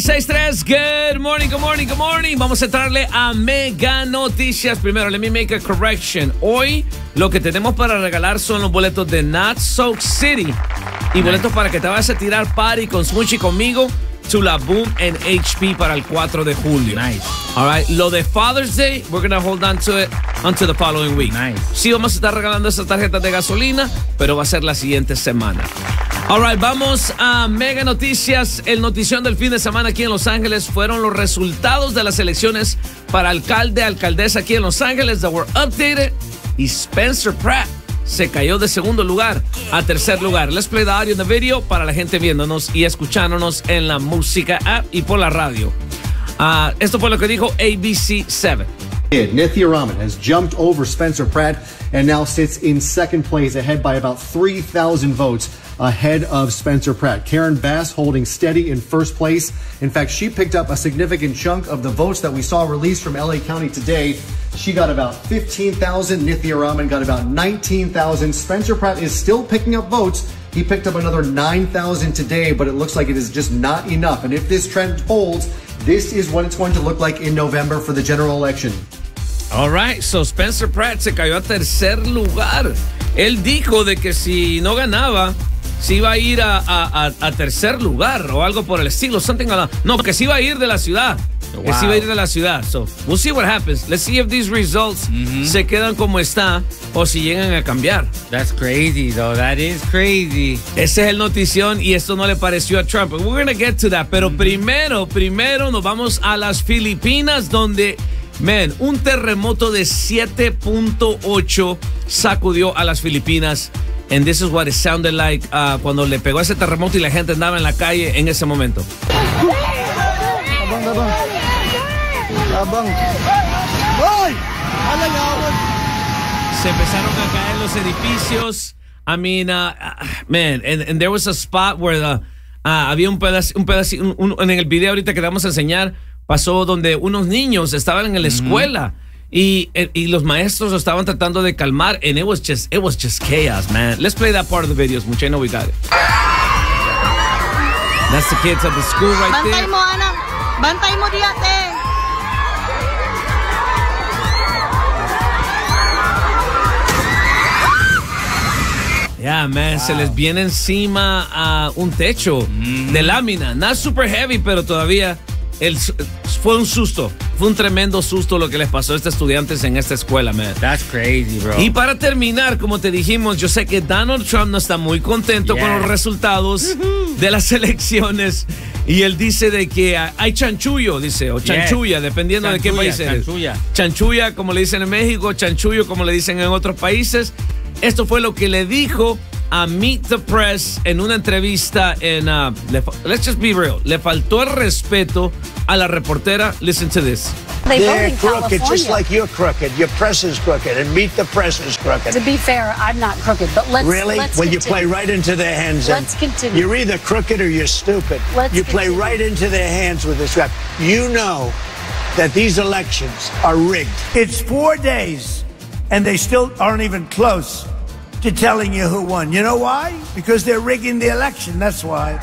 6-3, good morning, good morning, good morning. Vamos a entrarle a Mega Noticias. Primero, let me make a correction. Hoy lo que tenemos para regalar son los boletos de Not So City y boletos para que te vayas a tirar party con Smoochy conmigo to la Boom en HP para el 4 de julio. Nice. All right. Lo de Father's Day, we're going to hold on to it until the following week. Nice. Sí, vamos a estar regalando esas tarjetas de gasolina, pero va a ser la siguiente semana. All right, vamos a Mega Noticias. El notición del fin de semana aquí en Los Ángeles fueron los resultados de las elecciones para alcalde, alcaldesa aquí en Los Ángeles that were updated. Y Spencer Pratt se cayó de segundo lugar a tercer lugar. Let's play the audio and the video para la gente viéndonos y escuchándonos en la música app y por la radio. Esto fue lo que dijo ABC 7. Nithya Raman has jumped over Spencer Pratt and now sits in second place, ahead by about 3,000 votes ahead of Spencer Pratt. Karen Bass holding steady in first place. In fact, she picked up a significant chunk of the votes that we saw released from LA County today. She got about 15,000. Nithya Raman got about 19,000. Spencer Pratt is still picking up votes. He picked up another 9,000 today, but it looks like it is just not enough. And if this trend holds, this is what it's going to look like in November for the general election. All right, so Spencer Pratt se cayó a tercer lugar. Él dijo de que si no ganaba, se iba a ir a tercer lugar o algo por el estilo. No, que se iba a ir de la ciudad. Wow. Que se iba a ir de la ciudad. So, we'll see what happens. Let's see if these results se quedan como está o si llegan a cambiar. That's crazy, though. That is crazy. Ese es el notición y esto no le pareció a Trump. We're going to get to that. Pero primero nos vamos a las Filipinas, donde, man, un terremoto de 7.8 sacudió a las Filipinas. And this is what it sounded like cuando le pegó ese terremoto y la gente andaba en la calle en ese momento. Se empezaron a caer los edificios. I mean, man, and there was a spot where había un pedacito en el video ahorita que te vamos a enseñar, pasó donde unos niños estaban en la escuela. Y los maestros lo estaban tratando de calmar, and it was just chaos, man. Let's play that part of the videos, mucho. I know we got it. That's the kids at the school right there. Bantay mo, anak. Bantay mo, diate. Yeah, man, se les viene encima a un techo de lámina. Not super heavy, pero todavía fue un susto. Fue un tremendo susto lo que les pasó a estos estudiantes en esta escuela, man. That's crazy, bro. Y para terminar, como te dijimos, yo sé que Donald Trump no está muy contento con los resultados de las elecciones. Y él dice de que hay chanchullo, dice, o chanchulla, dependiendo de qué país eres. Chanchulla, como le dicen en México, chanchullo, como le dicen en otros países. Esto fue lo que le dijo a Meet the Press en una entrevista en let's just be real, le faltó el respeto a la reportera. Listen to this. They're crooked, just like you're crooked. Your press is crooked, and Meet the Press is crooked. To be fair, I'm not crooked, but let's Really? Let's Well, continue. you play right into their hands. Let's continue. You're either crooked or you're stupid. You play right into their hands with this rap. You know that these elections are rigged. It's 4 days, and they still aren't even close to telling you who won. You know why? Because they're rigging the election. That's why.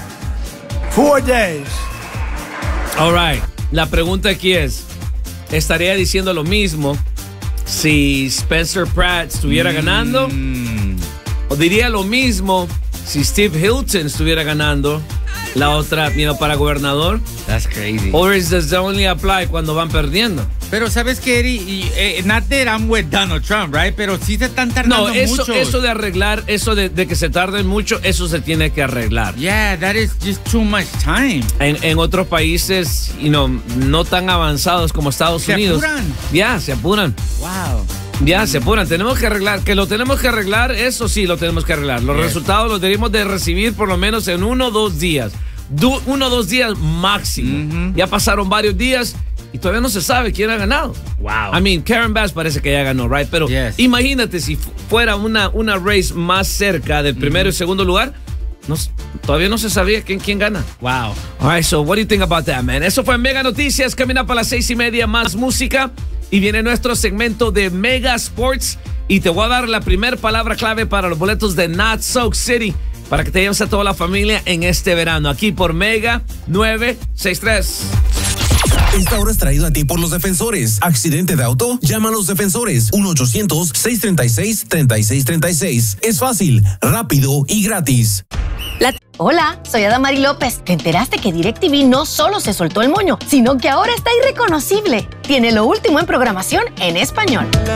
4 days. All right. La pregunta aquí es, ¿estaría diciendo lo mismo si Spencer Pratt estuviera ganando? ¿O diría lo mismo si Steve Hilton estuviera ganando la otra, para gobernador? That's crazy. Or does it only apply cuando van perdiendo? Pero ¿sabes qué, Eri? Not that I'm with Donald Trump, right? Pero sí se están tardando mucho. Eso de arreglar, eso de que se tarden mucho, eso se tiene que arreglar. Yeah, that is just too much time. En otros países, no tan avanzados como Estados Unidos. ¿Se apuran? Ya, se apuran. Wow. Ya, se apuran. Tenemos que arreglar. Que lo tenemos que arreglar, eso sí lo tenemos que arreglar. Los resultados los debemos de recibir por lo menos en 1 o 2 días. 1 o 2 días máximo. Ya pasaron varios días y todavía no se sabe quién ha ganado. Wow. I mean, Karen Bass parece que ya ganó, right? Pero imagínate si fuera una race más cerca del primero y segundo lugar, todavía no se sabía quién gana. Wow. All right, so what do you think about that, man? Eso fue Mega Noticias. Camina para las 6:30, más música. Y viene nuestro segmento de Mega Sports. Y te voy a dar la primera palabra clave para los boletos de Not So City. para que te lleves a toda la familia en este verano, aquí por Mega 963. Esta hora es traído a ti por los Defensores. ¿Accidente de auto? Llama a los Defensores. 1-800-636-3636. Es fácil, rápido y gratis. Hola, soy Adamari López. ¿Te enteraste que DirecTV no solo se soltó el moño, sino que ahora está irreconocible? Tiene lo último en programación en español.